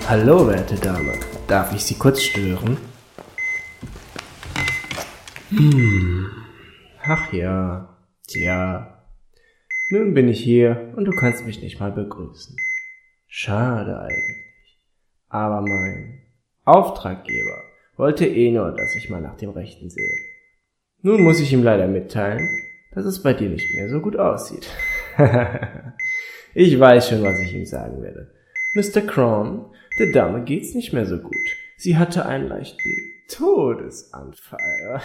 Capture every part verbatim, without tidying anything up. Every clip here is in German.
Hallo, werte Dame. Darf ich Sie kurz stören? Hm. Ach ja. Tja. Nun bin ich hier und du kannst mich nicht mal begrüßen. Schade eigentlich. Aber mein Auftraggeber wollte eh nur, dass ich mal nach dem Rechten sehe. Nun muss ich ihm leider mitteilen, dass es bei dir nicht mehr so gut aussieht. Ich weiß schon, was ich ihm sagen werde. Mister Cron, der Dame geht's nicht mehr so gut. Sie hatte einen leichten Todesanfall.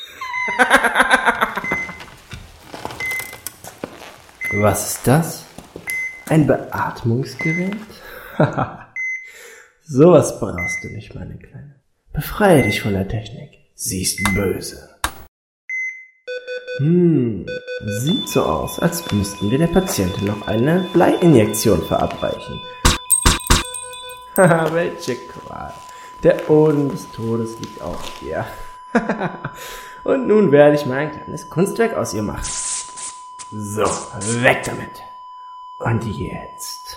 Was ist das? Ein Beatmungsgerät? Sowas brauchst du nicht, meine Kleine. Befreie dich von der Technik. Sie ist böse. Hm, sieht so aus, als müssten wir der Patientin noch eine Bleiinjektion verabreichen. Haha, welche Qual. Der Odem des Todes liegt auf ihr. Und nun werde ich mein kleines Kunstwerk aus ihr machen. So, weg damit. Und jetzt.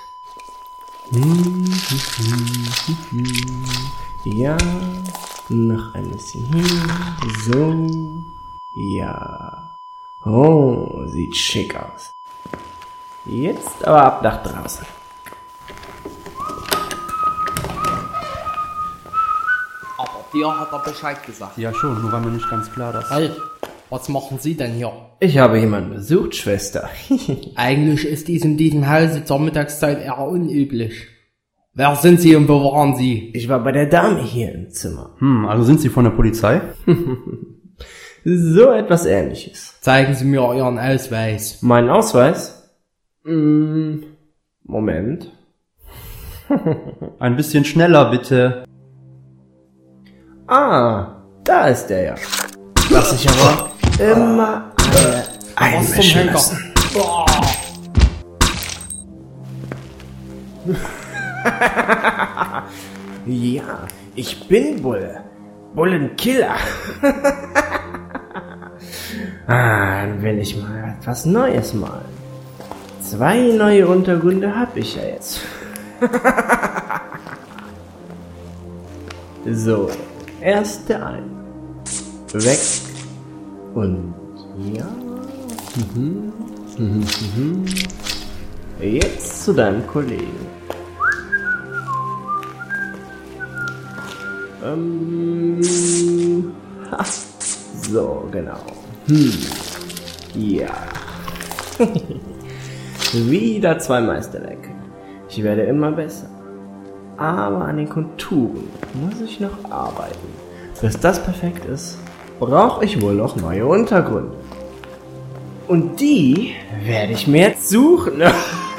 Ja, noch ein bisschen hier. So. Ja. Oh, sieht schick aus. Jetzt aber ab nach draußen. Aber dir hat er Bescheid gesagt. Ja schon, nur war mir nicht ganz klar, dass... Halt, was machen Sie denn hier? Ich habe jemanden besucht, Schwester. Eigentlich ist dies in diesem Hause zur Mittagszeit eher unüblich. Wer sind Sie und wo waren Sie? Ich war bei der Dame hier im Zimmer. Hm, also sind Sie von der Polizei? So etwas Ähnliches. Zeigen Sie mir Ihren Ausweis. Mein Ausweis? Mm, Moment. Ein bisschen schneller, bitte. Ah, da ist der ja. Lass ich aber immer alle einmischen müssen. Oh. Ja, ich bin Bulle. Bullenkiller. Ah, dann will ich mal etwas Neues malen. Zwei neue Untergründe hab ich ja jetzt. So, erst der eine. Weg. Und ja. Mhm. Mhm. Mhm. Jetzt zu deinem Kollegen. Ähm. Ha. So, genau. Hm. Ja. Wieder zwei Meisterwerke. Ich werde immer besser. Aber an den Konturen muss ich noch arbeiten. Bis das perfekt ist, brauche ich wohl noch neue Untergründe. Und die werde ich mir jetzt suchen.